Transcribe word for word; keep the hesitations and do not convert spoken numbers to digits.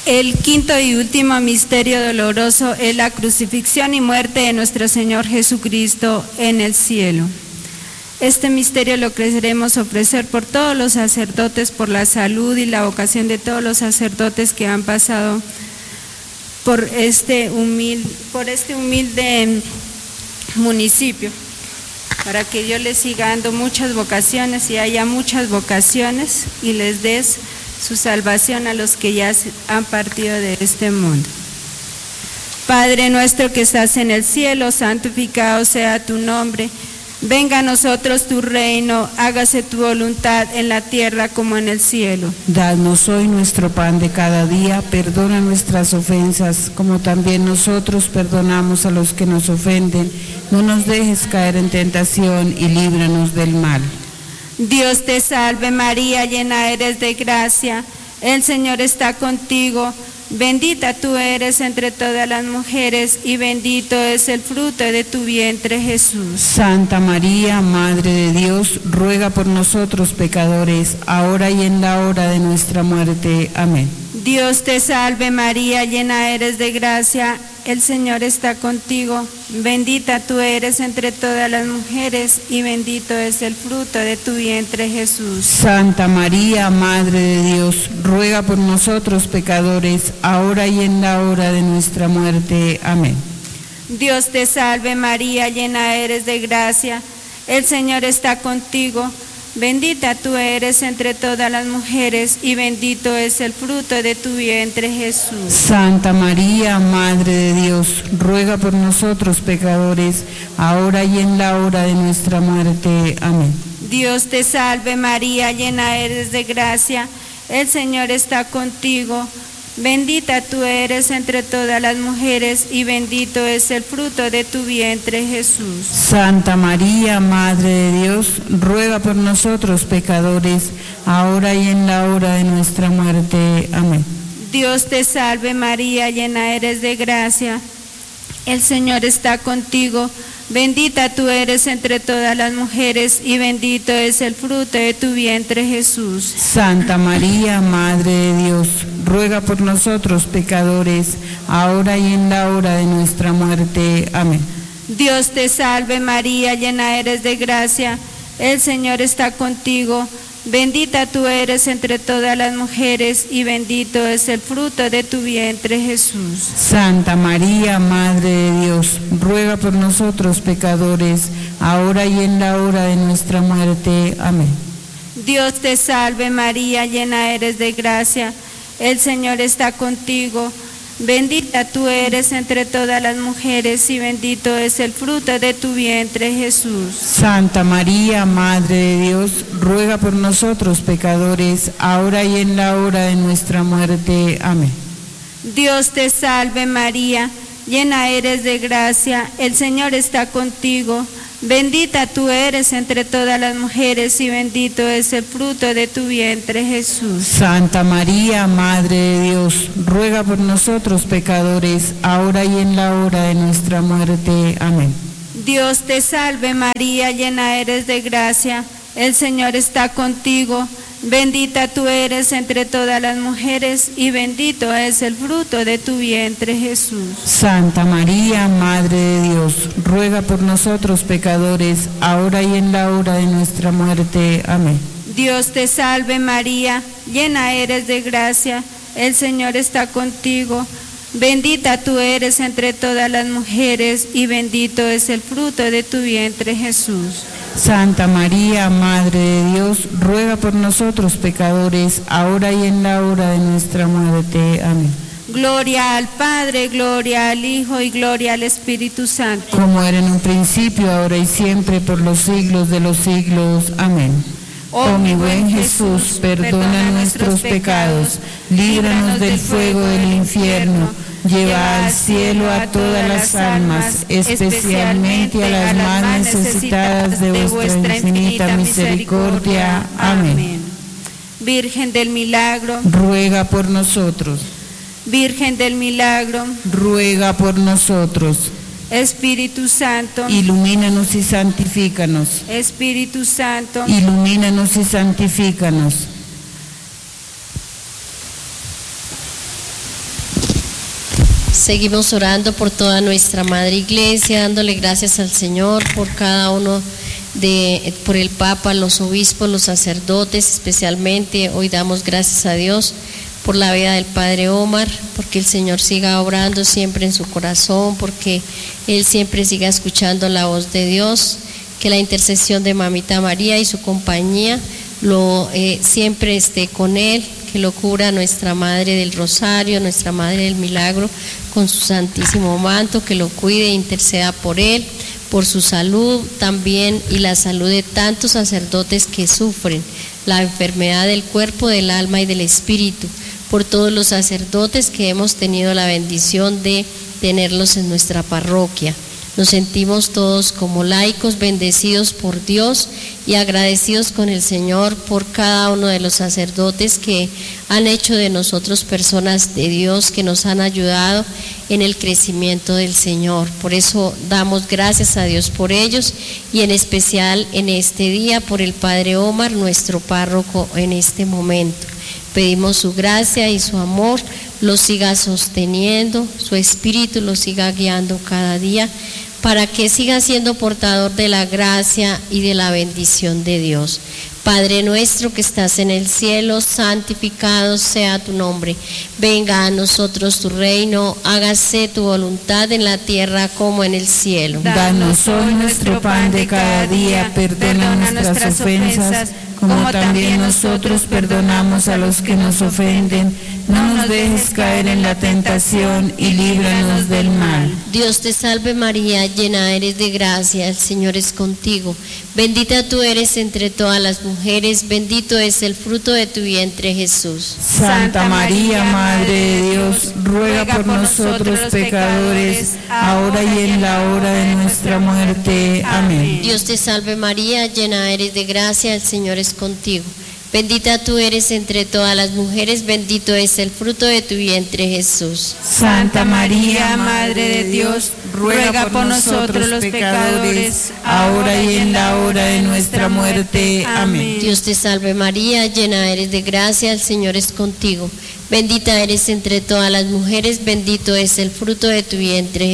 El quinto y último misterio doloroso es la crucifixión y muerte de nuestro Señor Jesucristo en el cielo. Este misterio lo queremos ofrecer por todos los sacerdotes, por la salud y la vocación de todos los sacerdotes que han pasado por este humilde, por este humilde municipio, para que Dios les siga dando muchas vocaciones y haya muchas vocaciones y les des su salvación a los que ya han partido de este mundo. Padre nuestro que estás en el cielo, santificado sea tu nombre. Venga a nosotros tu reino, hágase tu voluntad en la tierra como en el cielo. Danos hoy nuestro pan de cada día, perdona nuestras ofensas, como también nosotros perdonamos a los que nos ofenden. No nos dejes caer en tentación y líbranos del mal. Dios te salve María, llena eres de gracia, el Señor está contigo. Bendita tú eres entre todas las mujeres y bendito es el fruto de tu vientre, Jesús. Santa María, Madre de Dios, ruega por nosotros pecadores, ahora y en la hora de nuestra muerte. Amén. Dios te salve María, llena eres de gracia, el Señor está contigo. Bendita tú eres entre todas las mujeres y bendito es el fruto de tu vientre, Jesús. Santa María, Madre de Dios, ruega por nosotros pecadores, ahora y en la hora de nuestra muerte. Amén. Dios te salve María, llena eres de gracia, el Señor está contigo. Bendita tú eres entre todas las mujeres y bendito es el fruto de tu vientre, Jesús. Santa María, Madre de Dios, ruega por nosotros pecadores, ahora y en la hora de nuestra muerte. Amén. Dios te salve María, llena eres de gracia, el Señor está contigo. Bendita tú eres entre todas las mujeres y bendito es el fruto de tu vientre, Jesús. Santa María, Madre de Dios, ruega por nosotros pecadores, ahora y en la hora de nuestra muerte. Amén. Dios te salve María, llena eres de gracia, el Señor está contigo. Bendita tú eres entre todas las mujeres y bendito es el fruto de tu vientre, Jesús. Santa María, Madre de Dios, ruega por nosotros pecadores, ahora y en la hora de nuestra muerte. Amén. Dios te salve María, llena eres de gracia, el Señor está contigo. Bendita tú eres entre todas las mujeres y bendito es el fruto de tu vientre, Jesús. Santa María, Madre de Dios, ruega por nosotros pecadores, ahora y en la hora de nuestra muerte. Amén. Dios te salve María, llena eres de gracia, el Señor está contigo. Bendita tú eres entre todas las mujeres y bendito es el fruto de tu vientre, Jesús. Santa María, Madre de Dios, ruega por nosotros pecadores, ahora y en la hora de nuestra muerte. Amén. Dios te salve María, llena eres de gracia, el Señor está contigo. Bendita tú eres entre todas las mujeres y bendito es el fruto de tu vientre, Jesús. Santa María, Madre de Dios, ruega por nosotros pecadores, ahora y en la hora de nuestra muerte. Amén. Dios te salve María, llena eres de gracia, el Señor está contigo. Bendita tú eres entre todas las mujeres y bendito es el fruto de tu vientre, Jesús. Santa María, Madre de Dios, ruega por nosotros pecadores, ahora y en la hora de nuestra muerte. Amén. Dios te salve María, llena eres de gracia, el Señor está contigo. Bendita tú eres entre todas las mujeres y bendito es el fruto de tu vientre, Jesús. Santa María, Madre de Dios, ruega por nosotros pecadores, ahora y en la hora de nuestra muerte. Amén. Gloria al Padre, gloria al Hijo y gloria al Espíritu Santo. Como era en un principio, ahora y siempre, por los siglos de los siglos. Amén. Oh mi buen Jesús, perdona nuestros pecados, líbranos del fuego del infierno, lleva al cielo a todas las almas, especialmente a las más necesitadas de vuestra infinita misericordia. Amén. Virgen del Milagro, ruega por nosotros. Virgen del Milagro, ruega por nosotros. Espíritu Santo, ilumínanos y santifícanos. Espíritu Santo, ilumínanos y santifícanos. Seguimos orando por toda nuestra Madre Iglesia, dándole gracias al Señor por cada uno de, por el Papa, los obispos, los sacerdotes, especialmente hoy damos gracias a Dios por la vida del Padre Omar, porque el Señor siga obrando siempre en su corazón, porque Él siempre siga escuchando la voz de Dios, que la intercesión de Mamita María y su compañía lo eh, siempre esté con Él, que lo cubra nuestra Madre del Rosario, nuestra Madre del Milagro, con su santísimo manto, que lo cuide e interceda por Él, por su salud también y la salud de tantos sacerdotes que sufren la enfermedad del cuerpo, del alma y del espíritu, por todos los sacerdotes que hemos tenido la bendición de tenerlos en nuestra parroquia. Nos sentimos todos como laicos, bendecidos por Dios y agradecidos con el Señor por cada uno de los sacerdotes que han hecho de nosotros personas de Dios, que nos han ayudado en el crecimiento del Señor. Por eso damos gracias a Dios por ellos y en especial en este día por el Padre Omar, nuestro párroco en este momento. Pedimos su gracia y su amor los siga sosteniendo, su espíritu los siga guiando cada día, para que siga siendo portador de la gracia y de la bendición de Dios. Padre nuestro que estás en el cielo, santificado sea tu nombre. Venga a nosotros tu reino, hágase tu voluntad en la tierra como en el cielo. Danos hoy nuestro pan de cada día, perdona nuestras ofensas, como también nosotros perdonamos a los que nos ofenden. No nos dejes caer en la tentación y líbranos del mal. Dios te salve María, llena eres de gracia, el Señor es contigo. Bendita tú eres entre todas las mujeres, bendito es el fruto de tu vientre Jesús. Santa María, Madre de Dios, ruega por nosotros pecadores, ahora y en la hora de nuestra muerte. Amén. Dios te salve María, llena eres de gracia, el Señor es contigo. Bendita tú eres entre todas las mujeres, bendito es el fruto de tu vientre Jesús. Santa María, Madre de Dios, ruega por nosotros los pecadores, ahora y en la hora de nuestra muerte. Amén. Dios te salve María, llena eres de gracia, el Señor es contigo. Bendita eres entre todas las mujeres, bendito es el fruto de tu vientre